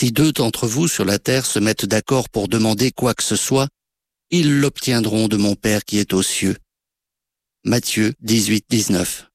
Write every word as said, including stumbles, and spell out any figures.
Si deux d'entre vous sur la terre se mettent d'accord pour demander quoi que ce soit, ils l'obtiendront de mon Père qui est aux cieux. Matthieu dix-huit, dix-neuf.